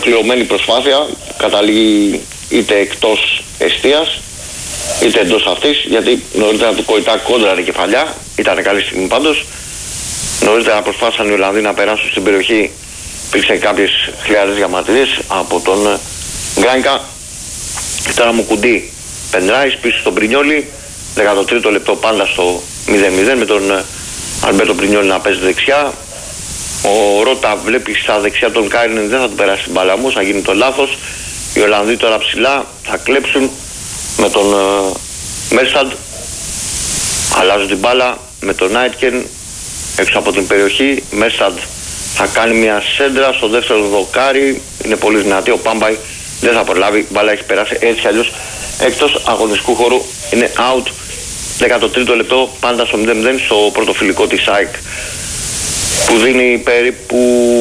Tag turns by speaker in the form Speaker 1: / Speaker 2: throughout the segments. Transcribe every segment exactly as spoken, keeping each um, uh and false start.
Speaker 1: ολοκληρωμένη προσπάθεια, καταλήγει είτε εκτός εστίας είτε εντός αυτής, γιατί νωρίτερα του Κοϊτά κόντραρε κεφαλιά, ήταν καλή στιγμή πάντως. Νωρίτερα προσπάθησαν οι Ολλανδοί να περάσουν στην περιοχή, υπήρξαν κάποιες χιλιάδες διαμαρτυρίες από τον Γκράνικα. Τώρα μου κουντί Πενράις πίσω στον Πρινιόλι, δέκατο τρίτο λεπτό πάντα στο μηδέν μηδέν με τον Αλμπέρτο Πρινιόλι να παίζει δεξιά. Ο Ρώτα βλέπει στα δεξιά τον Κάινεν, δεν θα του περάσει την μπάλα όμως, θα γίνει το λάθος. Οι Ολλανδοί τώρα ψηλά θα κλέψουν με τον Μέρσαντ, αλλάζουν την μπάλα με τον Άιτκεν έξω από την περιοχή. Μέρσαντ θα κάνει μια σέντρα στο δεύτερο δοκάρι, είναι πολύ δυνατή, ο Πάμπαϊ δεν θα προλάβει, η μπάλα έχει περάσει έτσι αλλιώς εκτός αγωνιστικού χώρου, είναι out. δέκατο τρίτο λεπτό πάντα στο μηδέν μηδέν στο πρώτο φιλικό της ΑΕΚ, που δίνει περίπου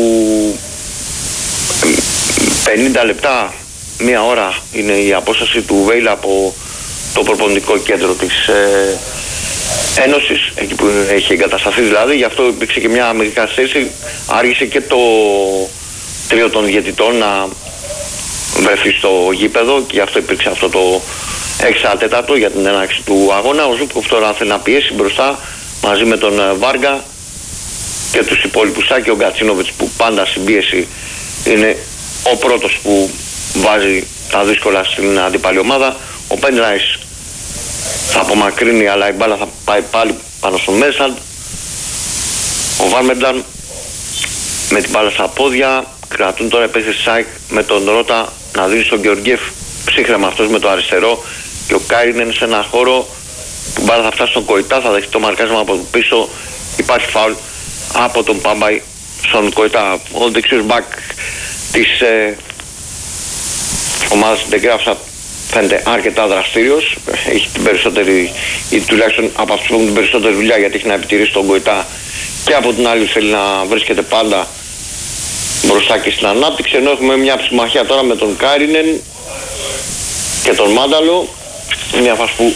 Speaker 1: πενήντα λεπτά, μία ώρα είναι η απόσταση του Βέιλα από το προπονητικό κέντρο της ε, Ένωσης, εκεί που έχει εγκατασταθεί δηλαδή. Γι' αυτό υπήρξε και μια μικρή καθυστέρηση, άργησε και το τρίο των διαιτητών να βρεθεί στο γήπεδο και γι' αυτό υπήρξε αυτό το έξι τέταρτο για την έναρξη του αγώνα. Ο Ζούκοφ τώρα θέλει να πιέσει μπροστά μαζί με τον Βάργα και τους υπόλοιπους, και ο Γκατσίνοβιτς που πάντα στην πίεση είναι ο πρώτος που βάζει τα δύσκολα στην αντίπαλη ομάδα. Ο Πενράις θα απομακρύνει, αλλά η μπάλα θα πάει πάλι πάνω στο Μέρσαντ. Ο Βάρμενταν με την μπάλα στα πόδια, κρατούν τώρα επέθεση ΣΑΙΚ με τον Ρώτα να δίνει στον Γεωργιέφ ψύχρεμα αυτός με το αριστερό, και ο Κάινεν σε ένα χώρο που μπάλα θα φτάσει στον Κοϊτά, θα δεχτεί το μαρκάρισμα από πίσω, υπάρχει φάουλ από τον Πάμπαϊ στον Κοϊτά. Ο δεξιός μπακ της ε, ομάδας Ντεγκράφσα φαίνεται αρκετά δραστήριος, έχει την περισσότερη, ή τουλάχιστον από αυτούς που έχουν την περισσότερη δουλειά, γιατί έχει να επιτηρήσει τον Κοϊτά, και από την άλλη θέλει να βρίσκεται πάντα μπροστά και στην ανάπτυξη. Ενώ έχουμε μια ψημαχία τώρα με τον Κάρινεν και τον Μάνταλο, μια φάση που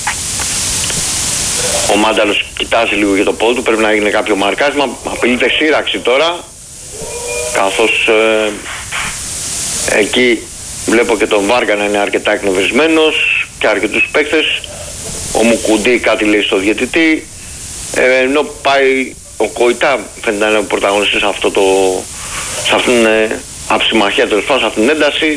Speaker 1: ο Μάνταλος κοιτάζει λίγο για το πόδι του, πρέπει να γίνει κάποιο μαρκάσμα, απειλείται σύραξη τώρα, καθώς ε, εκεί βλέπω και τον Βάργα να είναι αρκετά εκνευρισμένος και αρκετούς παίκτες. Ο Μουκουντή κάτι λέει στο διαιτητή, ε, ενώ πάει ο Κοϊτά φαίνεται να είναι ο πρωταγωνιστής σε, αυτό το, σε αυτήν την ε, αψημαχία, τέλος πάντων, σε αυτήν την ένταση.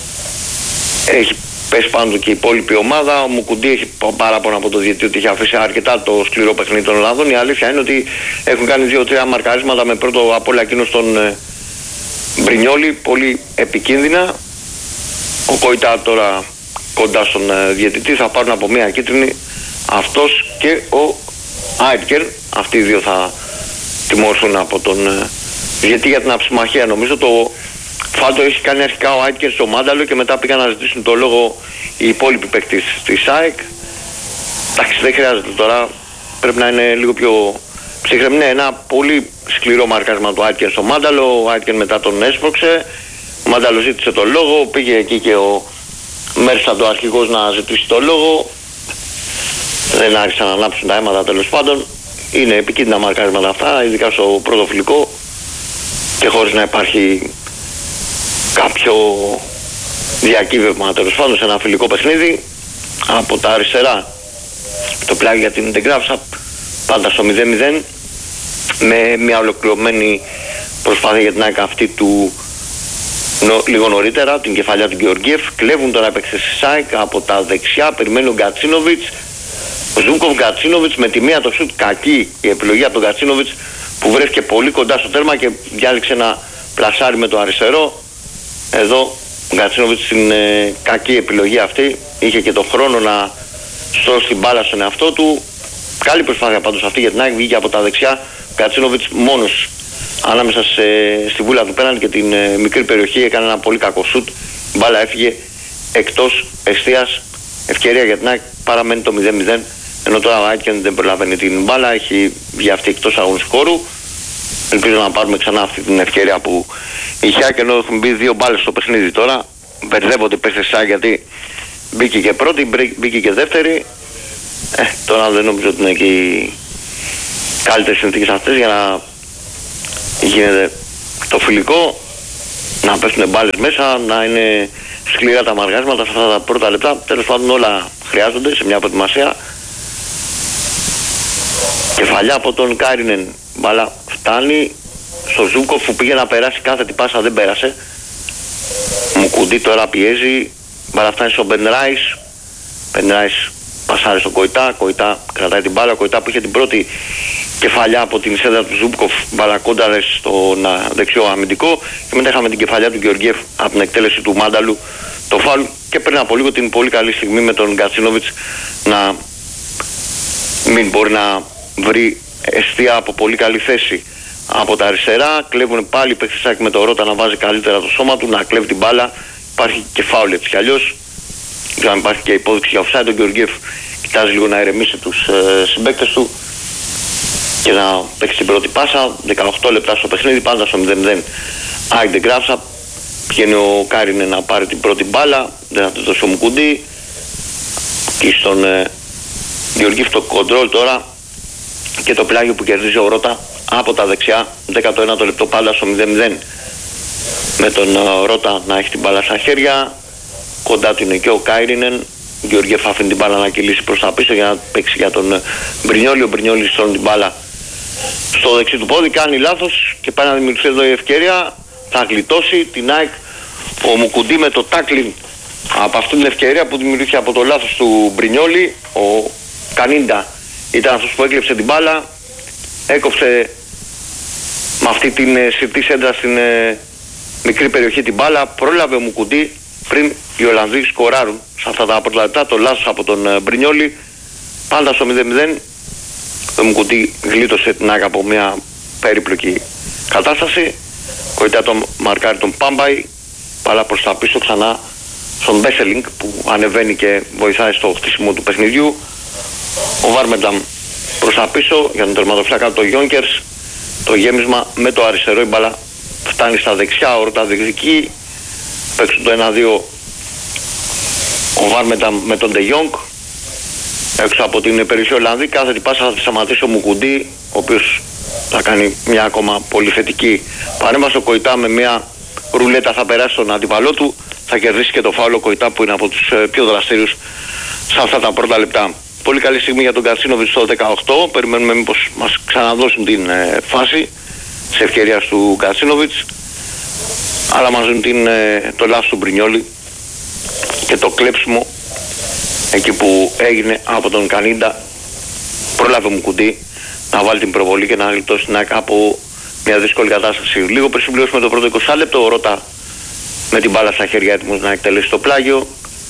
Speaker 1: Έχει πέσει πάνω του και η υπόλοιπη ομάδα. Ο Μουκουντή έχει παράπονα από το διαιτητή ότι έχει αφήσει αρκετά το σκληρό παιχνίδι των Ολλανδών. Η αλήθεια είναι ότι έχουν κάνει δύο τρία μαρκαρίσματα, με πρώτο απ' όλα εκείνο στον ε, Μπρινιόλι, πολύ επικίνδυνα. Ο Κοϊτά τώρα κοντά στον ε, διαιτητή, θα πάρουν από μία κίτρινη αυτός και ο Άιτκεν. Αυτοί οι δύο θα τιμώσουν από τον ε, διαιτητή για την αψημαχία. Νομίζω το φάλτο έχει κάνει αρχικά ο Άιτκεν στο Μάνταλο και μετά πήγαν να ζητήσουν το λόγο οι υπόλοιποι παίκτες της ΑΕΚ. Εντάξει, δεν χρειάζεται τώρα, πρέπει να είναι λίγο πιο ψυχρεμ. Ναι, ένα πολύ σκληρό μαρκάσμα του Άιτκεν στο Μάνταλο. Ο Άιτκεν μετά τον έσπρωξε. Ο Μάνταλο ζήτησε το λόγο, πήγε εκεί και ο Μέρσαντ ο αρχηγός να ζητήσει το λόγο. Δεν άρχισαν να ανάψουν τα αίματα, τέλος πάντων. Είναι επικίνδυνα μαρκάσματα αυτά, ειδικά στο πρώτο φιλικό, και χωρίς να υπάρχει κάποιο διακύβευμα, τέλος πάντων, σε ένα φιλικό παιχνίδι. Από τα αριστερά το πλάγι για την Ντεγκράφσα, πάντα στο μηδέν μηδέν, με μια ολοκληρωμένη προσπάθεια για την ΑΕΚ αυτή του νο, λίγο νωρίτερα, την κεφαλιά του Γεωργιέφ. Κλέβουν τώρα παίκτες της ΣΑΙΚ από τα δεξιά, περιμένει ο Γκατσίνοβιτς. Ο Ζούκοφ Γκατσίνοβιτς με τη μία το σουτ, κακή η επιλογή από τον Γκατσίνοβιτς, που βρέθηκε πολύ κοντά στο τέρμα και διάλεξε ένα πλασάρι με το αριστερό. Εδώ ο Γκατσίνοβιτς στην ε, κακή επιλογή αυτή, είχε και τον χρόνο να στρώσει την μπάλα στον εαυτό του. Καλή προσπάθεια πάντως αυτή για την ΑΕΚ, βγήκε από τα δεξιά. Ο Γκατσίνοβιτς μόνος ανάμεσα σε, στη βούλα του πέναντι και την ε, μικρή περιοχή, έκανε ένα πολύ κακό σουτ. Η μπάλα έφυγε εκτός εστίας. Ευκαιρία για την ΑΕΚ, παραμένει το μηδέν μηδέν. Ενώ τώρα ο Άιτκεν δεν προλαβαίνει την μπάλα, έχει βγει αυτή εκτός αγωνιστικού χώρου. Ελπίζω να πάρουμε ξανά αυτή την ευκαιρία που είχε, και ενώ έχουν μπει δύο μπάλες στο παιχνίδι τώρα, μπερδεύονται παίχτες σαν, γιατί μπήκε και πρώτη, μπήκε και δεύτερη. Ε, τώρα δεν νομίζω ότι είναι και οι καλύτερες συνθήκες αυτές για να γίνεται το φιλικό. να πέφτουν μπάλες μέσα, να είναι σκληρά τα μαργάσματα σε αυτά τα πρώτα λεπτά. Τέλος πάντων όλα χρειάζονται σε μια προετοιμασία. Κεφαλιά από τον Κάρινεν, μπάλα φτάνει στο Ζούμπκοφ που πήγε να περάσει κάθε την πάσα, δεν πέρασε. Μουκουντή τώρα πιέζει, μπάλα φτάνει στο Μπεν Ράις. Μπεν Ράις πασάρει στον Κοϊτά, Κοϊτά κρατάει την μπάλα, Κοϊτά που είχε την πρώτη κεφαλιά από την σέντρα του Ζούμπκοφ, μπάλα κόνταρε στον δεξιό αμυντικό, και μετά είχαμε την κεφαλιά του Γεωργιέφ από την εκτέλεση του Μάνταλου, το φάουλ, και πριν από λίγο την πολύ καλή στιγμή με τον Γκατσίνοβιτς να μην μπορεί να βρει εστία από πολύ καλή θέση από τα αριστερά. Κλέβουν πάλι παίχτες με το Ρώτα να βάζει καλύτερα το σώμα του, να κλέβει την μπάλα. Υπάρχει και φάουλ έτσι κι αλλιώς. Για να υπάρχει και υπόδειξη για offside. Ο Γεωργιέφ κοιτάζει λίγο να ηρεμήσει τους ε, συμπαίκτες του και να παίξει την πρώτη πάσα. δεκαοκτώ λεπτά στο παιχνίδι, πάντα στο μηδέν μηδέν. Άιντε Γκράψα. Πηγαίνει ο Κάρινε να πάρει την πρώτη μπάλα. Δεν θα το δώσει ο Μουκουντή. Και στον ε, Γεωργιέφ το κοντρόλ τώρα και το πλάγιο που κερδίζει ο Ρώτα από τα δεξιά. δέκατο ένατο λεπτό, πάντα στο μηδέν μηδέν. Με τον uh, Ρώτα να έχει την μπάλα στα χέρια. Κοντά του είναι και ο Κάιρινεν. Ο Γεωργιέφ αφήνει την μπάλα να κυλήσει προς τα πίσω για να παίξει για τον uh, Μπρινιόλι. Ο Μπρινιόλι στρώνει την μπάλα στο δεξί του πόδι, κάνει λάθος και πάει να δημιουργηθεί εδώ η ευκαιρία. Θα γλιτώσει την ΑΕΚ ο Μουκουντή με το τάκλιν από αυτή την ευκαιρία που δημιουργήθηκε από το λάθος του Μπρινιόλι. Ο Κανίντα ήταν αυτός που έκλεψε την μπάλα, έκοψε με αυτή την ε, συρτή σέντρα στην ε, μικρή περιοχή την μπάλα. Πρόλαβε ο Μουκουντή πριν οι Ολλανδοί σκοράρουν σε αυτά τα πρώτα λεπτά. Το λάθος από τον ε, Μπρινιόλι, πάντα στο μηδέν μηδέν. Ο Μουκουντή γλίτωσε την ΑΕΚ από μια περίπλοκη κατάσταση. Κοίτα τον μαρκάρει τον Πάμπαϊ, πάλα προς τα πίσω ξανά στον Μπέσελινγκ που ανεβαίνει και βοηθάει στο χτίσιμο του παιχνιδιού. Ο Βάρμενταμ προς τα πίσω για τον τερματοφύλακα του Γιόνκερς. Το γέμισμα με το αριστερό, η μπάλα φτάνει στα δεξιά, ο Ρώτα διεκδικεί. Παίξουν το ένα δύο ο Βάρμενταμ με τον Ντε Γιόνγκ έξω από την περιοχή Ολλανδή. Κάθε την πάσα θα τη σταματήσει ο Μουκουντή, ο οποίος θα κάνει μια ακόμα πολύ θετική παρέμβαση. Ο Κοϊτά με μια ρουλέτα θα περάσει τον αντίπαλό του, θα κερδίσει και το φάουλο. Κοϊτά που είναι από τους πιο δραστήριους σε αυτά τα πρώτα λεπτά. Πολύ καλή στιγμή για τον Γκατσίνοβιτς στο δεκαοκτώ. Περιμένουμε μήπως μας ξαναδώσουν την ε, φάση της ευκαιρίας του Γκατσίνοβιτς. Αλλά μας δίνουν την, ε, το λάθος του Μπρινιόλι και το κλέψιμο εκεί που έγινε από τον Κανίντα. Πρόλαβε μου κουντί να βάλει την προβολή και να γλιτώσει την ΑΕΚ από μια δύσκολη κατάσταση. Λίγο πριν συμπληρώσουμε το πρώτο είκοσι λεπτό, ο Ρώτα με την μπάλα στα χέρια έτοιμος να εκτελέσει το πλάγιο.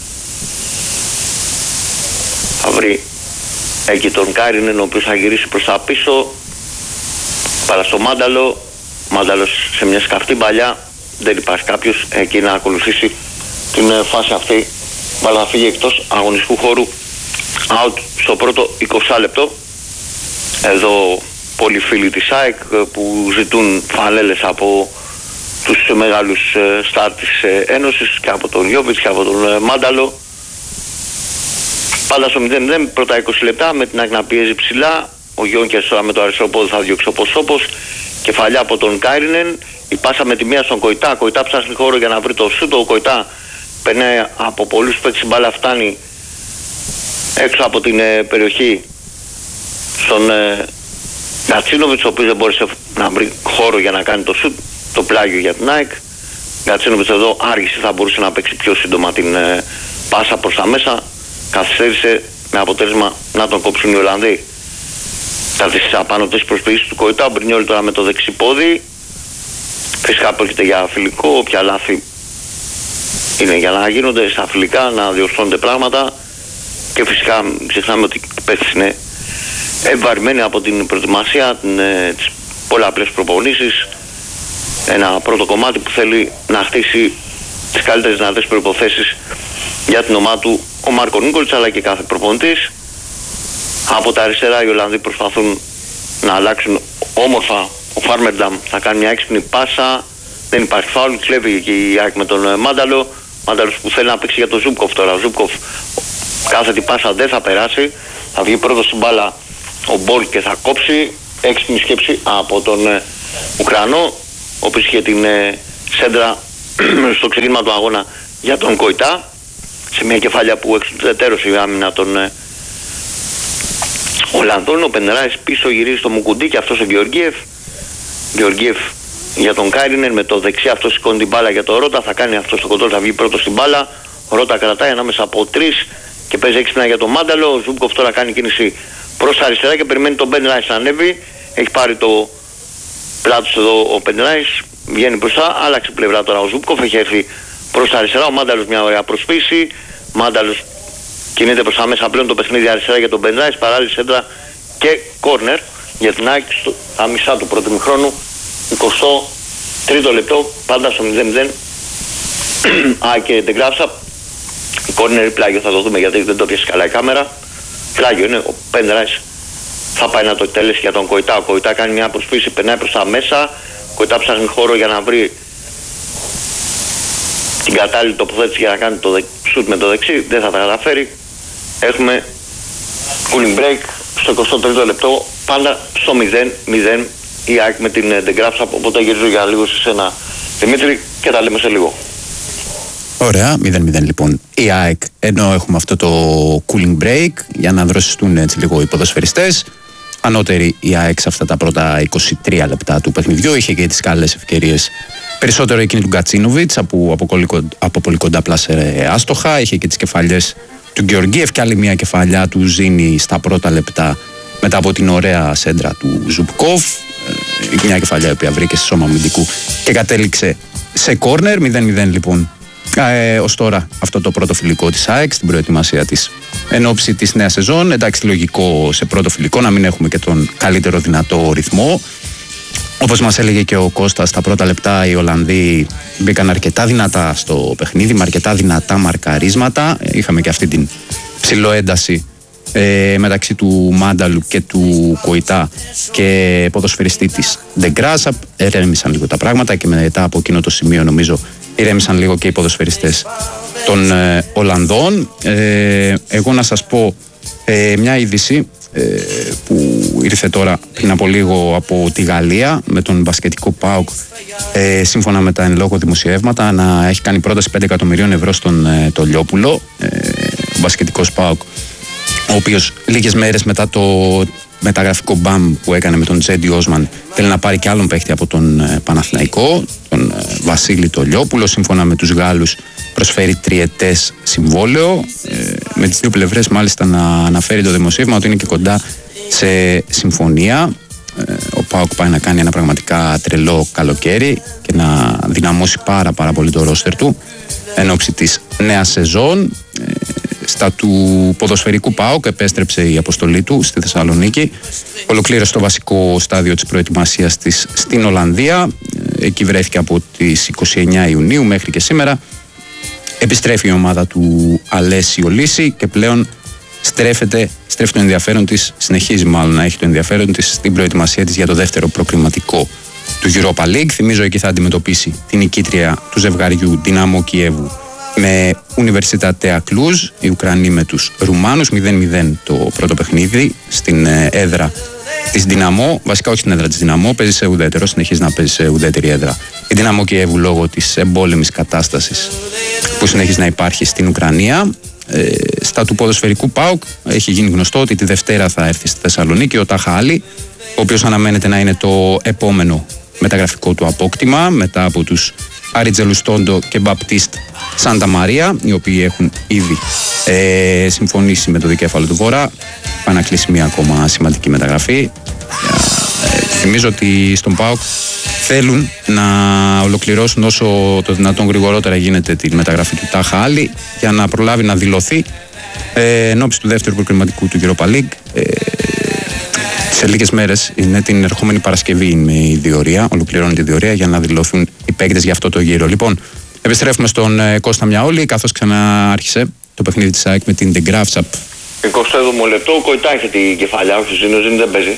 Speaker 1: Θα βρει εκεί τον Κάρινεν, ο οποίος θα γυρίσει προς τα πίσω. Παρά στο Μάνταλο. Μάνταλος σε μια σκαφτή παλιά. Δεν υπάρχει κάποιος εκεί να ακολουθήσει την φάση αυτή. Μπάλα να φύγει εκτός αγωνιστικού χώρου. Out στο πρώτο είκοσι λεπτό. Εδώ πολλοί φίλοι της ΑΕΚ που ζητούν φανέλες από τους μεγάλους στάρ της Ένωσης και από τον Γιόβιτς και από τον Μάνταλο. Πάντα στο μηδέν μηδέν, πρώτα είκοσι λεπτά με την ΑΕΚ να πιέζει ψηλά. Ο Γιόνκερς τώρα με το αριστερό πόδι θα διώξει όπως όπως. Κεφαλιά από τον Κάιρινεν. Η πάσα με τη μία στον Κοϊτά. Κοϊτά ψάχνει χώρο για να βρει το σούτο. Ο Κοϊτά περνάει από πολλούς παίκτες, η μπάλα φτάνει έξω από την ε, περιοχή στον ε, Γκατσίνοβιτς, ο οποίος δεν μπόρεσε να βρει χώρο για να κάνει το σούτ. Το πλάγιο για την ΑΕΚ. Γκατσίνοβιτς εδώ άργησε, θα μπορούσε να παίξει πιο σύντομα την ε, πάσα προς τα μέσα. Καθυστέρησε με αποτέλεσμα να τον κόψουν οι Ολλανδοί. Θα τις απανωτές προσποιήσεις του Κοϊτά. Ο Μπρινιόλι τώρα με το δεξί πόδι. Φυσικά πρόκειται για φιλικό. Όποια λάθη είναι για να γίνονται στα φιλικά, να διορθώνονται πράγματα. Και φυσικά ξεχνάμε ότι οι παίκτες είναι ευαρημένοι από την προετοιμασία, την, ε, τις πολλαπλές προπονήσεις. Ένα πρώτο κομμάτι που θέλει να χτίσει τις καλύτερες δυνατές προϋποθέσεις για την ομάδα του ο Μάρκο Νίκολιτς, αλλά και κάθε προπονητής. Από τα αριστερά οι Ολλανδοί προσπαθούν να αλλάξουν όμορφα. Ο Φάρμερνταμ θα κάνει μια έξυπνη πάσα. Δεν υπάρχει φάουλ. Κλέβει και η ΑΕΚ με τον Μάνταλο. Μάνταλος που θέλει να παίξει για τον Ζούμπκοφ τώρα. Ο Ζούμπκοφ κάθε την πάσα δεν θα περάσει. Θα βγει πρώτος στην μπάλα ο Μπόλ και θα κόψει. Έξυπνη σκέψη από τον Ουκρανό, ο οποίος είχε την σέντρα στο ξεκίνημα του αγώνα για τον Κοϊτά, σε μια κεφάλια που εξουδετερώσει η άμυνα των ε, Ολλανδών. Ο Πενεράης πίσω γυρίζει στο Μουκουντή και αυτός ο Γεωργίεφ. Γεωργίεφ για τον Κάιρινεν, με το δεξί αυτό σηκώνει την μπάλα για τον Ρώτα, θα κάνει αυτό στο κοντρόλ, θα βγει πρώτο στην μπάλα. Ο Ρώτα κρατάει ανάμεσα από τρεις και παίζει έξυπνα για τον Μάνταλο. Ο Ζούμπκοφ τώρα κάνει κίνηση προς αριστερά και περιμένει τον Πενεράης να ανέβει. Έχει πάρει το πλάτος εδώ ο Πενεράης, βγαίνει μπροστά, άλλαξε πλευρά τώρα ο Ζούμπκοφ, έχει έρθει προς αριστερά. Ο Μάνταλος μια ωραία προσποίηση. Μάνταλος κινείται προς τα μέσα πλέον το παιχνίδι αριστερά για τον Πενεράης, παράλληλη σέντρα και κόρνερ για την ΑΕΚ στα μισά του πρώτου χρόνου. εικοστό τρίτο λεπτό, πάντα στο μηδέν μηδέν. Α, και την γράψα. Κόρνερ ή πλάγιο, θα το δούμε γιατί δεν το πιάσει καλά η κάμερα. Πλάγιο είναι, ο Πενεράης θα πάει να το εκτελέσει για τον Κοϊτά. Ο Κοϊτά κάνει μια προσποίηση, περνάει προς τα μέσα. Ο Κοϊτά ψάχνει χώρο για να βρει την κατάλληλη τοποθέτηση για να κάνει το σουτ με το δεξί. Δεν θα τα καταφέρει. Έχουμε cooling break στο εικοστό τρίτο λεπτό, πάντα στο μηδέν μηδέν η ΑΕΚ με την Ντεγκράψα. Οπότε γυρίζω για λίγο σε σένα, Δημήτρη, και τα λέμε σε λίγο.
Speaker 2: Ωραία, μηδέν μηδέν λοιπόν η ΑΕΚ, ενώ έχουμε αυτό το cooling break για να δροσιστούν έτσι λίγο οι ποδοσφαιριστές. Ανώτερη η ΑΕΚ σε αυτά τα πρώτα είκοσι τρία λεπτά του παιχνιδιού, είχε και τις καλές ευκαιρίες. Περισσότερο εκείνη του Γκατσίνοβιτς από, από, από πολύ κοντά πλάσερε άστοχα. Είχε και τις κεφαλιές του Γεωργίεφ και άλλη μια κεφαλιά του Ζήνη στα πρώτα λεπτά μετά από την ωραία σέντρα του Ζουμπκόφ. Ε, μια κεφαλιά η οποία βρήκε σε σώμα αμυντικού και κατέληξε σε κόρνερ. μηδέν μηδέν λοιπόν ε, ως τώρα αυτό το πρώτο φιλικό της ΑΕΚ στην προετοιμασία της εν ώψη της νέας σεζόν. Εντάξει, λογικό σε πρώτο φιλικό να μην έχουμε και τον καλύτερο δυνατό ρυθμό. Όπως μας έλεγε και ο Κώστας, στα πρώτα λεπτά οι Ολλανδοί μπήκαν αρκετά δυνατά στο παιχνίδι, με αρκετά δυνατά μαρκαρίσματα. Είχαμε και αυτή την ψιλοένταση ε, μεταξύ του Μάνταλου και του Κοϊτά και ποδοσφαιριστή της Ντεγκράσαπ. Ερέμησαν λίγο τα πράγματα και μετά από εκείνο το σημείο νομίζω ηρέμησαν λίγο και οι ποδοσφαιριστές των ε, Ολλανδών. Ε, εγώ να σας πω ε, μια είδηση που ήρθε τώρα πριν από λίγο από τη Γαλλία με τον μπασκετικό ΠΑΟΚ, ε, σύμφωνα με τα εν λόγω δημοσιεύματα, να έχει κάνει πρόταση πέντε εκατομμυρίων ευρώ στον ε, το Λιόπουλο, ε, ο μπασκετικός ΠΑΟΚ, ο οποίος λίγες μέρες μετά το μεταγραφικό μπαμ που έκανε με τον Τζέντι Όσμαν θέλει να πάρει και άλλον παίχτη από τον ε, Παναθηναϊκό, τον ε, Βασίλη το Λιόπουλο. Σύμφωνα με τους Γάλλους προσφέρει τριετές συμβόλαιο, ε, με τις δύο πλευρές μάλιστα να αναφέρει το δημοσίευμα ότι είναι και κοντά σε συμφωνία. ε, ο ΠΑΟΚ πάει να κάνει ένα πραγματικά τρελό καλοκαίρι και να δυναμώσει πάρα πάρα πολύ το ρόστερ του εν ώψη της νέας σεζόν. ε, Στα του ποδοσφαιρικού ΠΑΟΚ επέστρεψε η αποστολή του στη Θεσσαλονίκη, ολοκλήρωσε το βασικό στάδιο της προετοιμασίας της στην Ολλανδία. ε, εκεί βρέθηκε από τις είκοσι εννέα Ιουνίου μέχρι και σήμερα. Επιστρέφει η ομάδα του Αλέσιο Λύση και πλέον στρέφεται, στρέφει το ενδιαφέρον της, συνεχίζει μάλλον να έχει το ενδιαφέρον της στην προετοιμασία της για το δεύτερο προκριματικό του Europa League. Θυμίζω εκεί θα αντιμετωπίσει την νικήτρια του ζευγαριού Δυναμό Κιέβου με Universitatea Cluj, οι Ουκρανοί με τους Ρουμάνους. μηδέν μηδέν το πρώτο παιχνίδι στην έδρα της Δυναμό, βασικά όχι στην έδρα της Δυναμό, παίζει σε ουδέτερο, συνεχίζει να παίζει σε ουδέτερη έδρα η Δυναμό Κιέβου λόγω της εμπόλεμης κατάστασης που συνεχίζει να υπάρχει στην Ουκρανία. Ε, στα του ποδοσφαιρικού ΠΑΟΚ έχει γίνει γνωστό ότι τη Δευτέρα θα έρθει στη Θεσσαλονίκη ο Ταχάλη, ο οποίος αναμένεται να είναι το επόμενο μεταγραφικό του απόκτημα μετά από τους Αριτζελουστόντο και Μπαπτίστ Σάντα Μαρία, οι οποίοι έχουν ήδη ε, συμφωνήσει με το δικέφαλο του Βορρά. Πάει να κλείσει μια ακόμα σημαντική μεταγραφή. Ε, θυμίζω ότι στον ΠΑΟΚ θέλουν να ολοκληρώσουν όσο το δυνατόν γρηγορότερα γίνεται τη μεταγραφή του Τάχα Άλλη για να προλάβει να δηλωθεί ε, εν ώψη του δεύτερου προκριματικού του Europa League. Ε, σε λίγες μέρες, είναι την ερχόμενη Παρασκευή είναι η διορία, ολοκληρώνει τη διορία για να δηλωθούν οι παίκτες για αυτό το γύρο. Λοιπόν, επιστρέφουμε στον ε, Κώστα Μιαόλη, καθώς ξανά άρχισε το παιχνίδι της ΑΕΚ με την Ντεγκράψαπ.
Speaker 1: εικοστό έβδομο λεπτό, ο Κοϊτά έχει την κεφαλιά, όχι ο Ζήνος δεν παίζει.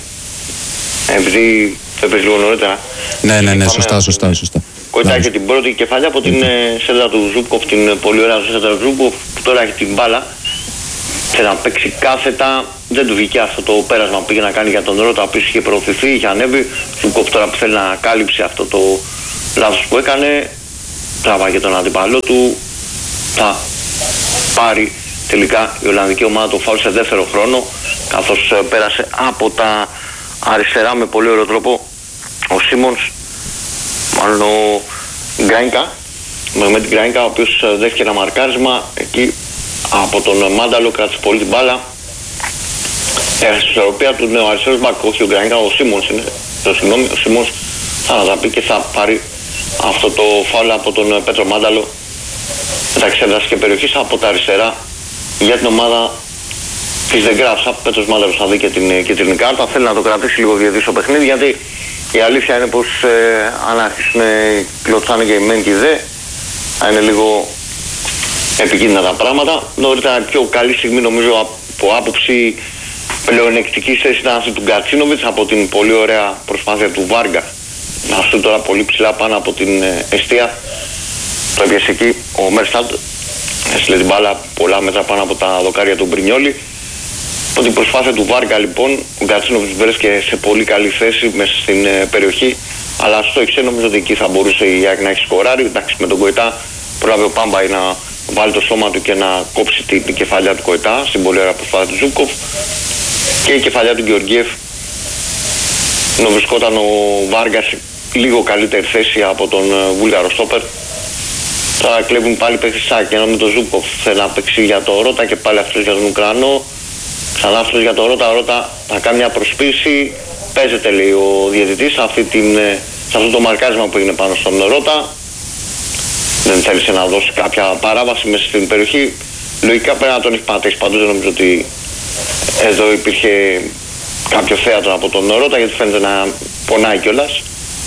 Speaker 1: Επειδή θα παίζει λίγο νωρίτερα.
Speaker 2: Ναι, ναι, ναι, σωστά, σωστά, σωστά.
Speaker 1: Κοϊτά έχει την πρώτη κεφαλιά από την mm. σέντρα του Ζούμπκοφ, την πολύ ωραία σέντρα του Ζούμπκοφ, που τώρα έχει την μπάλα. Θέλει να παίξει κάθετα, δεν του βγήκε αυτό το πέρασμα που πήγε να κάνει για τον Ρώτα, ο οποίος είχε προωθηθεί, είχε ανέβει. Ζούμπκοφ τώρα που θέλει να κάλυψε αυτό το λάθος που έκανε, τραβά και τον αντίπαλό του. Θα πάρει τελικά η Ολλανδική ομάδα το φάουλ σε δεύτερο χρόνο, καθώς πέρασε από τα αριστερά με πολύ ωραίο τρόπο ο Σίμονς, μάλλον ο Γκράινκα, με την Γκράινκα, ο οποίος δέχτηκε ένα μαρκάρισμα εκεί από τον Μάνταλο, κράτησε πολύ την μπάλα. Έχασε την ισορροπία του, ναι, ο αριστερός μπακ, όχι ο Γκράινκα, ο Σίμονς είναι, το συγγνώμη, ο Σίμονς θα ανατραπεί και θα πάρει αυτό το φάουλ από τον Πέτρο Μάνταλο. Εντάξει, έδρασε και περιοχής από τα αριστερά για την ομάδα της The Graphs Up. Πέτρος Μάνταλος θα δει και την κίτρινη κάρτα. Θέλει να το κρατήσει λίγο διαιτητής στο παιχνίδι, γιατί η αλήθεια είναι πως ε, αν αρχίσουν κλωτσάνε και οι μεν και οι δε, θα είναι λίγο επικίνδυνα τα πράγματα. Νωρίτερα η πιο καλή στιγμή, νομίζω, από άποψη πλεονεκτικής θέσης ήταν αυτή του Γκατσίνοβιτς, από την πολύ ωραία προσπάθεια του Βάργα να σου τώρα πολύ ψηλά πάνω από την ε, εστία. Το έπιασε εκεί ο Μέρσταντ, έστειλε την μπάλα πολλά μέτρα πάνω από τα δοκάρια του Μπρινιόλι. Από την προσπάθεια του Βάργα, λοιπόν, ο Γκατσίνοβιτς βρέθηκε σε πολύ καλή θέση μέσα στην ε, περιοχή, αλλά στο εξέ νομίζω ότι εκεί θα μπορούσε η ΑΕΚ να έχει σκοράρει. Εντάξει, με τον Κοϊτά πρόλαβε ο Πάμπαϊ να βάλει το σώμα του και να κόψει την κεφαλιά του Κοϊτά στην πολύ ωραία προσπάθεια του Ζούκοφ, και η κεφαλιά του Γεωργιέφ, ενώ βρισκόταν ο Βάργα σε λίγο καλύτερη θέση από τον ε, Βούλγαρο στόπερ. Τώρα κλέβουν πάλι παίχτησάκι, ενώ με τον Ζούκοφ θέλει να παίξει για το Ρώτα και πάλι αυτός για τον Ουκρανό. Ξανά αυτός για το Ρώτα, Ρώτα θα κάνει μια προσποίηση. Παίζεται, λέει ο διαιτητής, σε, αυτή την, σε αυτό το μαρκάρισμα που έγινε πάνω στον Ρώτα. Δεν θέλησε να δώσει κάποια παράβαση μέσα στην περιοχή. Λογικά πρέπει να τον έχει πατήσει παντού. Δεν νομίζω ότι εδώ υπήρχε κάποιο θέατρο από τον Ρώτα, γιατί φαίνεται να πονάει κιόλας.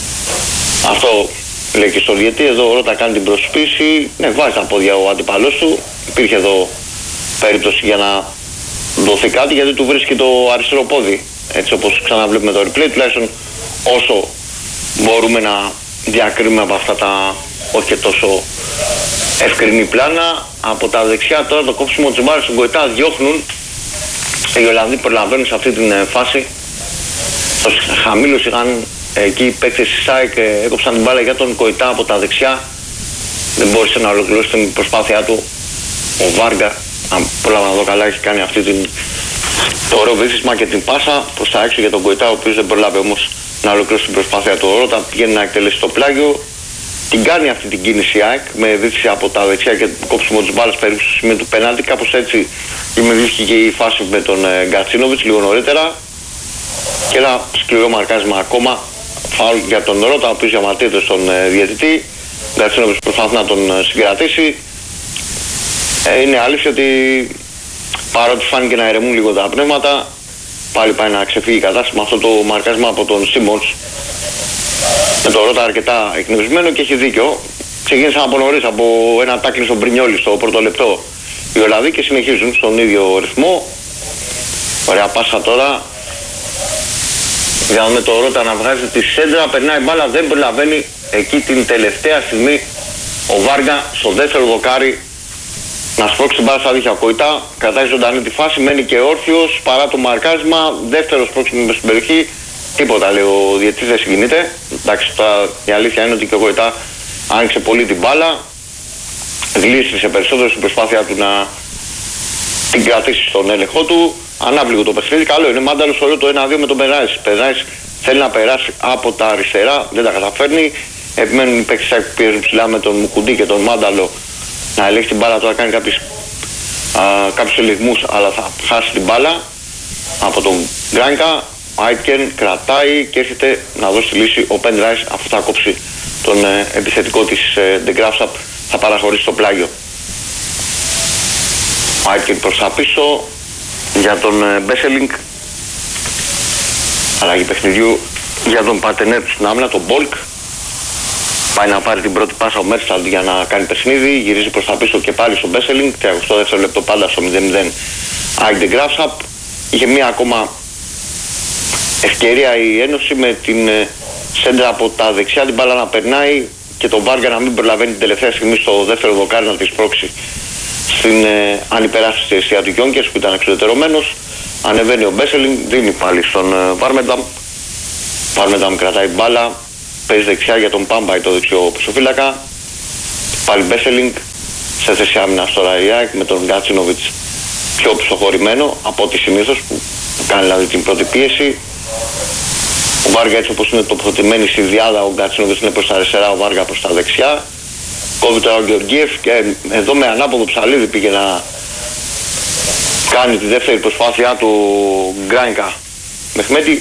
Speaker 1: Αυτό λέει και στο διαιτή. Εδώ ο Ρώτα κάνει την προσποίηση. Ναι, βάζει τα πόδια ο αντιπαλός του. Υπήρχε εδώ περίπτωση για να δοθεί κάτι, γιατί του βρίσκει το αριστερό πόδι. Έτσι όπως ξαναβλέπουμε το replay, τουλάχιστον όσο μπορούμε να διακρίνουμε από αυτά τα όχι και τόσο ευκρινή πλάνα. Από τα δεξιά τώρα το κόψιμο της μπάλας στον Κοϊτά διώχνουν. Οι Ολλανδοί προλαβαίνουν σε αυτή την φάση. Στο χαμήλους είχαν εκεί οι παίκτες της ΑΕΚ, έκοψαν την μπάλα για τον Κοϊτά από τα δεξιά. Δεν μπόρεσε να ολοκληρώσει την προσπάθειά του ο Βάργα. Αν πρόλαβα να δω καλά, έχει κάνει αυτή την, το ωραίο βήθισμα και την πάσα προς τα έξω για τον Κοϊτά, ο οποίος δεν προλάβει όμως να ολοκληρώσει την προσπάθεια του. Όταν πηγαίνει να εκτελέσει το πλάγιο, την κάνει αυτή την κίνηση η ΑΕΚ με βήθηση από τα δεξιά και κόψιμο της μπάλας περίπου στο σημείο του πενάλτη. Κάπως έτσι δημιουργήθηκε και η φάση με τον ε, Γκατσίνοβιτς λίγο νωρίτερα. Και ένα σκληρό μαρκάρισμα ακόμα, φάουλ για τον Ρώτα, ο οποίος διαμαρτύρεται στον ε, διαιτητή. Ο Γκατσίνοβιτς προσπαθεί να τον ε, συγκρατήσει. Ε, είναι αλήθεια ότι παρότι φάνηκε να ηρεμούν λίγο τα πνεύματα, πάλι πάει να ξεφύγει η κατάσταση με αυτό το μαρκάρισμα από τον Σίμονς. Με το Ρώτα αρκετά εκνευρισμένο και έχει δίκιο. Ξεκίνησαν από νωρίς, από ένα τάκλινγκ στον Μπρινιόλι στο πρώτο λεπτό οι Ολλανδοί και συνεχίζουν στον ίδιο ρυθμό. Ωραία πάσα τώρα. Για με το Ρώτα να βγάζει τη σέντρα, περνάει μπάλα, δεν προλαβαίνει εκεί την τελευταία στιγμή ο Βάργα στο δεύτερο δοκάρι να σπρώξει την μπάλα στα δίχτυα. Ο Κοϊτά κρατάει ζωντανή τη φάση, μένει και όρθιος παρά το μαρκάρισμα. Δεύτερο σπρώξιμο μες στην περιοχή. Τίποτα, λέει ο διαιτητής, δεν συγκινείται. Εντάξει, τώρα η αλήθεια είναι ότι και ο Κοϊτά άνοιξε πολύ την μπάλα. Γλίστρισε περισσότερο στην προσπάθεια του να την κρατήσει στον έλεγχό του. Ανάπληγο το παιχνίδι. Καλό είναι. Μάνταλος ωραίο το ένα δύο με τον Περνάης. Περνάης θέλει να περάσει από τα αριστερά, δεν τα καταφέρνει. Επιμένουν οι παίκτες που πιέζουν ψηλά με τον Μουκουντή και τον Μάνταλο να ελέγξει την μπάλα. Τώρα κάνει κάποιους, α, κάποιους ελιγμούς, αλλά θα χάσει την μπάλα από τον Γκράνκα. Άιτκεν κρατάει και έρχεται να δώσει τη λύση ο Πεντράης, αφού θα κόψει τον ε, επιθετικό της ε, The Graphs Up, θα παραχωρήσει το πλάγιο. Άιτκεν προς τα πίσω για τον ε, Μπέσελινγκ. Αλλαγή παιχνιδιού για τον παρτενέρ του στην άμυνα, τον Μπολκ. Πάει να πάρει την πρώτη πάσα ο Μέρσταντ για να κάνει παιχνίδι, γυρίζει προς τα πίσω και πάλι στον Μπέσελινγκ. τριάντα δεύτερο λεπτό πάντα στο μηδέν μηδέν ΑΕΚ The Graphs Up. Είχε μία ακόμα ευκαιρία η Ένωση με την ε, σέντρα από τα δεξιά, την μπάλα να περνάει και τον Βάργα να μην προλαβαίνει την τελευταία στιγμή στο δεύτερο δοκάρι να τη σπρώξει στην ε, ανυπεράσπιστη αιστεία του Γιόνκερς που ήταν εξουδετερωμένος. Ανεβαίνει ο Μπέσελινγκ, δίνει πάλι στον ε, Βάρμενταμ. Βάρμενταμ κρατάει μπάλα, παίζει δεξιά για τον Πάμπαϊ, το δεξιό πισωφύλακα. Πάλι Μπέσελινγκ σε θέση άμυνας τώρα η ΑΕΚ με τον Γκατσίνοβιτς πιο ψοχωρημένο από ό,τι συνήθως που κάνει δηλαδή την πρώτη πίεση. Ο Βάργα έτσι όπως είναι τοποθετημένη στη διάδα, ο Γκατσίνοβιτς είναι προς τα αριστερά, ο Βάργα προς τα δεξιά. Κόβει τώρα ο Γεωργίεφ και εδώ με ανάποδο ψαλίδι πήγε να κάνει τη δεύτερη προσπάθειά του Γκράινκα Μεχμέτη.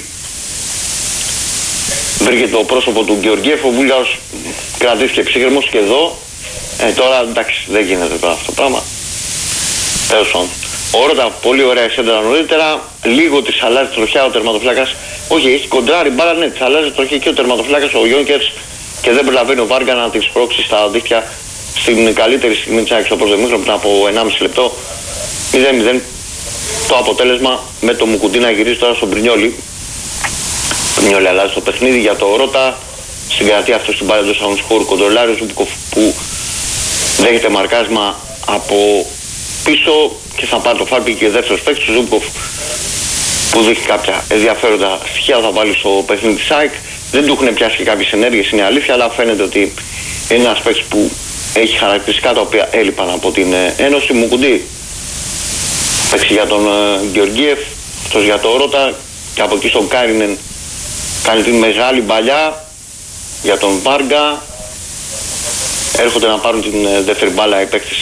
Speaker 1: Βρήκε το πρόσωπο του Γεωργίεφ, ο Βούλγαρος κρατήθηκε ψύχρεμος και εδώ ε, τώρα εντάξει δεν γίνεται τώρα αυτό το πράγμα. Τέλος πάντων. Ο Ρώτα πολύ ωραία σέντρα νωρίτερα, λίγο της αλλάζει τροχιά ο τερματοφύλακας. Όχι, έχει κοντράρει μπάλα, ναι, της αλλάζει τροχιά και ο τερματοφύλακας ο Γιόνκερς και δεν προλαβαίνει ο Βάργα να τη σπρώξει στα δίχτυα στην καλύτερη στιγμή της ΑΕΚ στο πρώτο ημίχρονο πριν από ενάμιση λεπτό. μηδέν μηδέν το αποτέλεσμα με το Μουκουντή να γυρίζει τώρα στον Πρινιόλι. Πρινιόλι αλλάζει το παιχνίδι για το Ρώτα. Συγκρατεί αυτό στην μπάλα του Σαουνσκόρ, κοντρολάρει ο Ζούμπκοφ που δέχεται μαρκάσμα από πίσω και θα πάρει το φάρπι και ο δεύτερος παίκτης, ο Ζούμπκοφ που δείχνει κάποια ενδιαφέροντα στοιχεία, θα βάλει στο παιχνίδι της ΑΕΚ. Δεν του έχουν πιάσει και κάποιες ενέργειες, είναι αλήθεια, αλλά φαίνεται ότι είναι ένας παίκτης που έχει χαρακτηριστικά τα οποία έλειπαν από την Ένωση. Μουκουντή παίξει για τον uh, Γεωργίεφ, αυτός για το Ρώτα και από εκεί στον Κάινεν κάνει την μεγάλη μπαλιά για τον Βάργα. Έρχονται να πάρουν την uh, δεύτερη μπάλα οι παίκτες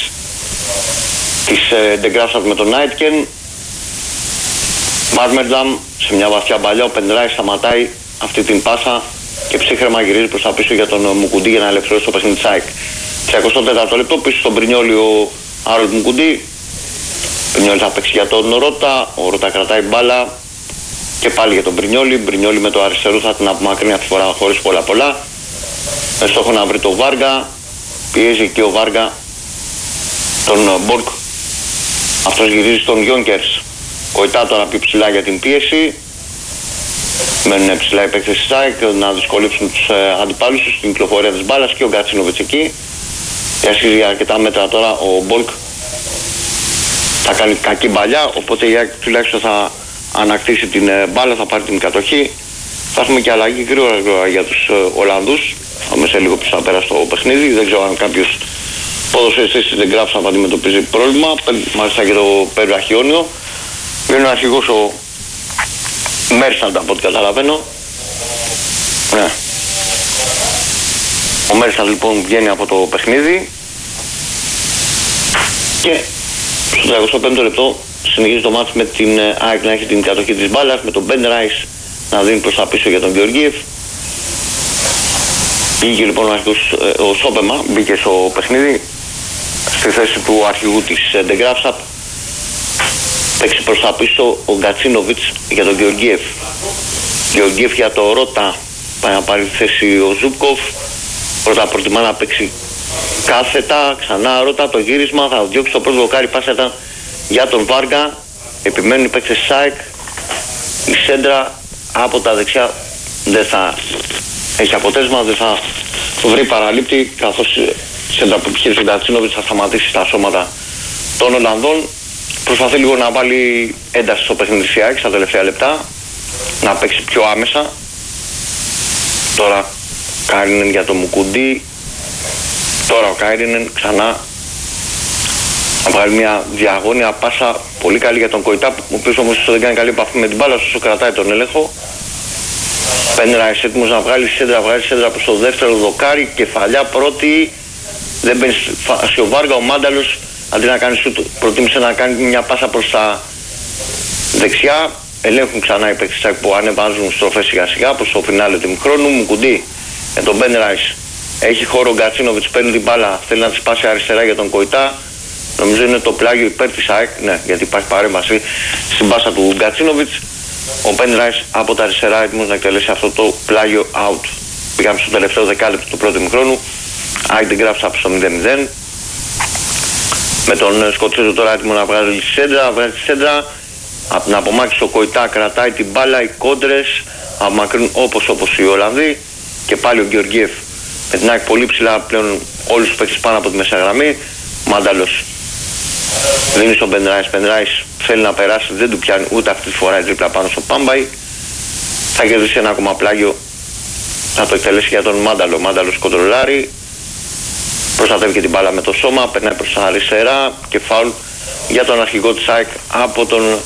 Speaker 1: της Ντεγκράφσαπ uh, με τον Νάιτκεν. Μάρμερνταμ σε μια βαθιά μπαλιά, ο Πεντράι σταματάει αυτή την πάσα και ψύχρεμα γυρίζει προς τα πίσω για τον Μουκουντή για να ελευθερώσει το παιχνίδι της ΑΕΚ. τριακοστό τέταρτο λεπτό πίσω στον Πρινιόλι ο Άρολ Μουκουντή. Πρινιόλι θα παίξει για τον Ρώτα, ο Ρώτα κρατάει μπάλα και πάλι για τον Πρινιόλι. Πρινιόλι με το αριστερό θα την απομακρύνει αυτή τη φορά χωρίς πολλά πολλά. Με στόχο να βρει το Βάργα, πιέζει και ο Βάργα τον Μπορκ. Αυτός γυρίζει στον Γιόνκερς. Κοητά τώρα πιο ψηλά για την πίεση. Μένουν ψηλά οι παίκτες της ΑΕΚ να δυσκολεύσουν τους ε, αντιπάλους τους στην κυκλοφορία της μπάλας και ο Γκατσίνοβιτς εκεί. Διασχίζει για αρκετά μέτρα τώρα ο Μπολκ. Θα κάνει κακή μπαλιά, οπότε η ΑΕΚ τουλάχιστον θα ανακτήσει την ε, μπάλα, θα πάρει την κατοχή. Θα έχουμε και αλλαγή γρήγορα, γρήγορα για τους ε, Ολλανδούς. Θα είμαι σε λίγο πιο πέρα στο παιχνίδι. Δεν ξέρω αν κάποιος ποδοσφαιριστής δεν γράψει να αντιμετωπίζει πρόβλημα. Μάλιστα και το Περβαχιόνιο. Είναι ο αρχηγός ο Μέρσαντ από ό,τι καταλαβαίνω. Ναι. Ο Μέρσαντ λοιπόν βγαίνει από το παιχνίδι και στο τριακοστό πέμπτο λεπτό συνεχίζει το μάτς με την ΑΕΚ να έχει την κατοχή της μπάλας, με τον Μπεν Ράις να δίνει προς τα πίσω για τον Γεωργίεφ. Μπήκε λοιπόν ο αρχηγός, ο Σόπεμα μπήκε στο παιχνίδι στη θέση του αρχηγού της Ντεγκράφσαπ. Παίξει προς τα πίσω ο Γκατσίνοβιτς για τον Γεωργίεφ. Γεωργίεφ για το Ρώτα. Πάει να πάρει τη θέση ο Ζούμπκοφ. Ρώτα προτιμά να παίξει κάθετα. Ξανά Ρώτα το γύρισμα. Θα διώξει το πρώτο δοκάρι. Πάσα για τον Βάργα. Επιμένουν οι παίκτες ΣΑΕΚ. Η σέντρα από τα δεξιά δεν θα έχει αποτέλεσμα. Δεν θα βρει παραλήπτη. Καθώς η σέντρα που επιχείρησε ο Γκατσίνοβιτς θα σταματήσει στα σώματα των Ολλανδών. Προσπαθεί λίγο να βάλει ένταση στο παιχνίδι της ΑΕΚ στα τελευταία λεπτά, να παίξει πιο άμεσα. Τώρα Κάινεν για το Μουκουντή. Τώρα ο Κάινεν ξανά να βγάλει μια διαγώνια πάσα πολύ καλή για τον Κοητά, ο οποίος όμως δεν κάνει καλή επαφή με την μπάλα, όσο κρατάει τον έλεγχο. Πέντερας έτοιμος να βγάλει σέντρα, βγάλει σέντρα προς το δεύτερο δοκάρι, κεφαλιά πρώτη. Δεν μπαίνει ο Βάργα, ο Μάνταλος αντί να κάνει σουτ, προτίμησε να κάνει μια πάσα προς τα δεξιά. Ελέγχουν ξανά οι παίκτες που ανεβάζουν στροφές σιγά σιγά προς το φινάλε του ημιχρόνου. Μουκουντή για τον Μπεν Ράις. Έχει χώρο ο Γκατσίνοβιτς, παίρνει την μπάλα, θέλει να τη σπάσει αριστερά για τον Κοητά. Νομίζω είναι το πλάγιο υπέρ της ΑΕΚ, ναι, γιατί υπάρχει παρέμβαση στην πάσα του Γκατσίνοβιτς. Ο Μπεν Ράις από τα αριστερά έτοιμος να εκτελέσει αυτό το πλάγιο out. Πήγαμε στο τελευταίο δεκάλεπτο του πρώτου ημιχρόνου. ΑΕΚ την γράψα από στο μηδέν μηδέν. Με τον Σκοτσέζο τώρα έτοιμο να βγάζει τη σέντρα, βγάζει τη σέντρα. Από την απομάκρυνση ο Κοητά κρατάει την μπάλα, οι κόντρες απομακρύνουν όπως όπως οι Ολλανδοί. Και πάλι ο Γεωργίεφ με την ΑΕΚ πολύ ψηλά πλέον όλους τους παίκτες πάνω από τη μέσα γραμμή. Μάνταλος δίνει στον Πεντράις, Πεντράις θέλει να περάσει, δεν του πιάνει ούτε αυτή τη φορά η τρίπλα πάνω στο Πάμπαϊ. Θα κερδίσει ένα ακόμα πλάγιο, θα το εκτελέσει για τον Μάνταλο. Μάνταλος κοντρολάρει. προστατεύει και την μπάλα με το σώμα, περνάει προς τα αριστερά και φάουλ για τον αρχηγό της ΑΕΚ από τον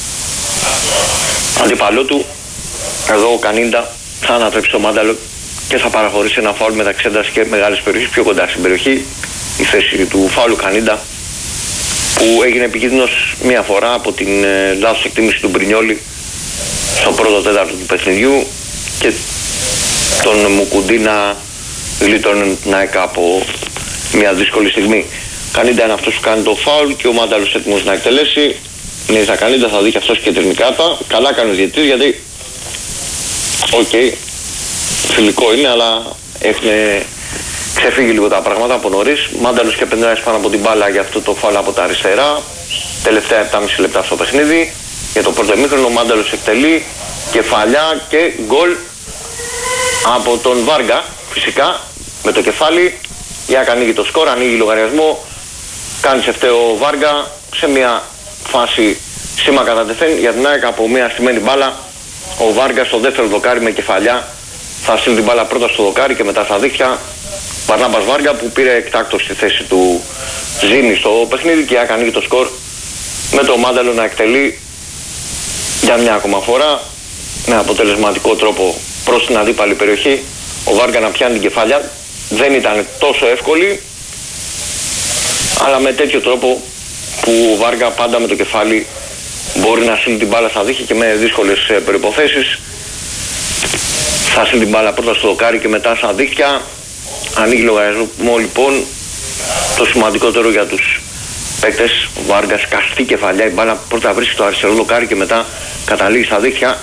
Speaker 1: αντιπαλό του. Εδώ ο Κανίντα θα ανατρέψει το μάνταλο και θα παραχωρήσει ένα φάουλ μεταξύ έντασης και μεγάλης περιοχής πιο κοντά στην περιοχή. Η θέση του φάουλου Κανίντα που έγινε επικίνδυνος μία φορά από την ε, λάθος εκτίμηση του Μπρινιόλη στο πρώτο τέταρτο του παιχνιδιού και τον Μουκουντή να γλιτώνει την ΑΕΚ από μια δύσκολη στιγμή. Κανίντα είναι αυτός που κάνει το φάουλ και ο μάνταλος έτοιμος να εκτελέσει. Ναι, θα Κανίντα, θα δει και αυτός κεντρική κάρτα. Καλά κάνει ο διαιτητής γιατί οκ, okay, φιλικό είναι, αλλά έχουν ξεφύγει λίγο τα πράγματα από νωρίς. Μάνταλος και πεντράες πάνω από την μπάλα για αυτό το φάουλ από τα αριστερά. Τελευταία επτά και μισό λεπτά στο παιχνίδι. Για το πρώτο ημίχρονο ο Μάνταλος εκτελεί κεφαλιά και γκολ από τον Βάργα. Φυσικά με το κεφάλι. Για να ανοίγει το σκορ, ανοίγει λογαριασμό. Κάνει σε φταίο ο Βάργα σε μια φάση σήμα κατά τεθέν για την ΑΕΚ από μια στημένη μπάλα. Ο Βάργα στο δεύτερο δοκάρι με κεφαλιά θα στείλει την μπάλα πρώτα στο δοκάρι και μετά στα δίχτυα. Μπαρνάμπας Βάργα που πήρε εκτάκτο στη θέση του Ζήνη στο παιχνίδι και ανοίγει το σκορ με το Μάνταλο να εκτελεί για μια ακόμα φορά με αποτελεσματικό τρόπο προς την αντίπαλη περιοχή. Ο Βάργα να πιάνει την κεφάλια δεν ήταν τόσο εύκολη, αλλά με τέτοιο τρόπο που ο Βάργα πάντα με το κεφάλι μπορεί να στείλει την μπάλα στα δίχτυα και με δύσκολες προϋποθέσεις θα στείλει την μπάλα πρώτα στο δοκάρι και μετά στα δίχτυα. Ανοίγει λογαριασμό λοιπόν, το σημαντικότερο για τους παίκτες. Ο Βάργας καστή κεφαλιά, η μπάλα πρώτα βρίσκει το αριστερό δοκάρι και μετά καταλήγει στα δίχτυα.